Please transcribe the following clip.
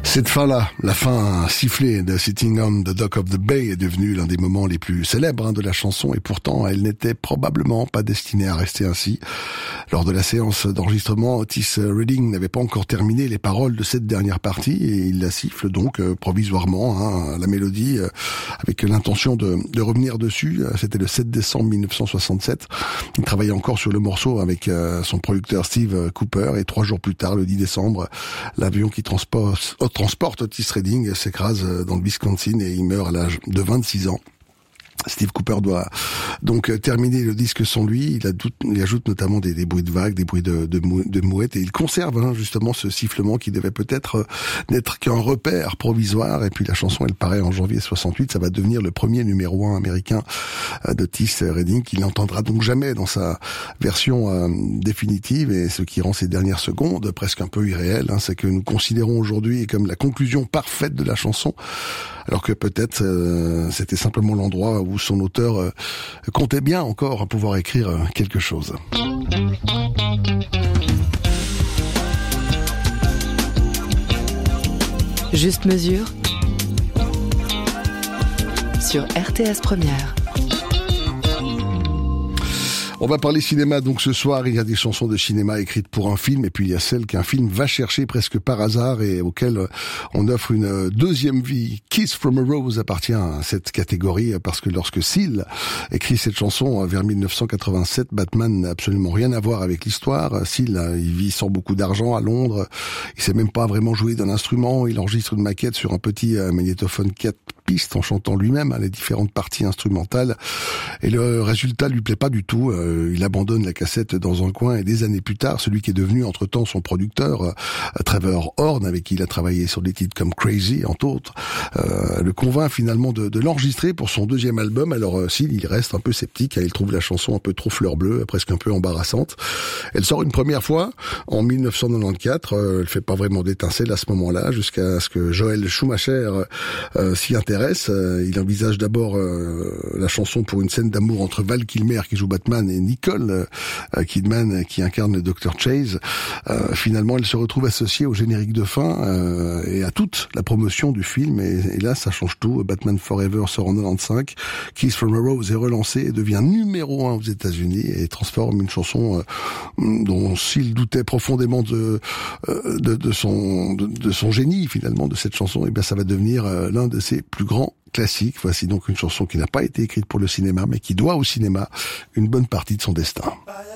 Cette fin-là, la fin sifflée de Sitting on the Dock of the Bay est devenue l'un des moments les plus célèbres de la chanson et pourtant elle n'était probablement pas destinée à rester ainsi. Lors de la séance d'enregistrement, Otis Redding n'avait pas encore terminé les paroles de cette dernière partie et il la siffle donc provisoirement, la mélodie, avec l'intention de revenir dessus. C'était le 7 décembre 1967. Il travaillait encore sur le morceau avec son producteur Steve Cooper et 3 jours plus tard, le 10 décembre, l'avion qui transporte Otis Redding s'écrase dans le Wisconsin et il meurt à l'âge de 26 ans. Steve Cooper doit donc terminer le disque sans lui. Il ajoute notamment des bruits de vagues, des bruits de mouettes et il conserve justement ce sifflement qui devait peut-être n'être qu'un repère provisoire. Et puis la chanson, elle paraît en janvier 68. Ça va devenir le premier numéro 1 américain d'Otis Redding qu'il n'entendra donc jamais dans sa version définitive. Et ce qui rend ces dernières secondes presque un peu irréelles, c'est que nous considérons aujourd'hui comme la conclusion parfaite de la chanson, alors que peut-être c'était simplement l'endroit où son auteur comptait bien encore pouvoir écrire quelque chose. Juste mesure sur RTS Première. On va parler cinéma donc ce soir. Il y a des chansons de cinéma écrites pour un film et puis il y a celles qu'un film va chercher presque par hasard et auxquelles on offre une deuxième vie. Kiss from a Rose appartient à cette catégorie parce que lorsque Seal écrit cette chanson vers 1987, Batman n'a absolument rien à voir avec l'histoire. Seal, il vit sans beaucoup d'argent à Londres. Il sait même pas vraiment jouer d'un instrument. Il enregistre une maquette sur un petit magnétophone 4 pistes en chantant lui-même les différentes parties instrumentales et le résultat lui plaît pas du tout. Il abandonne la cassette dans un coin et des années plus tard, celui qui est devenu entre-temps son producteur, Trevor Horn, avec qui il a travaillé sur des titres comme Crazy, entre autres, le convainc finalement de l'enregistrer pour son deuxième album. Alors s'il il reste un peu sceptique, il trouve la chanson un peu trop fleur bleue, presque un peu embarrassante. Elle sort une première fois en 1994, elle fait pas vraiment d'étincelle à ce moment-là, jusqu'à ce que Joel Schumacher s'y intéresse. Il envisage d'abord la chanson pour une scène d'amour entre Val Kilmer qui joue Batman et Nicole Kidman qui incarne le Dr. Chase. Finalement, elle se retrouve associée au générique de fin et à toute la promotion du film. Et là, ça change tout. Batman Forever sort en 95. Kiss from a Rose est relancé et devient numéro 1 aux États-Unis et transforme une chanson dont s'il doutait profondément de son génie finalement de cette chanson, et bien ça va devenir l'un de ses plus grands classique. Voici donc une chanson qui n'a pas été écrite pour le cinéma, mais qui doit au cinéma une bonne partie de son destin.